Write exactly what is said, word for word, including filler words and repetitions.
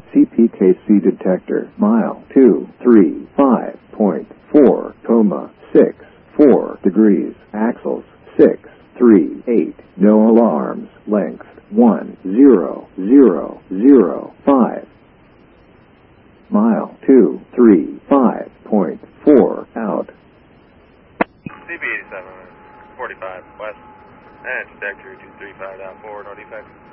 C P K C detector, mile two three five point four, coma six four degrees, axles six three eight, no alarms, length one zero zero zero five, mile two three five point four, out. C B eighty-seven, forty-five west, and trajectory two three five point four, no defects.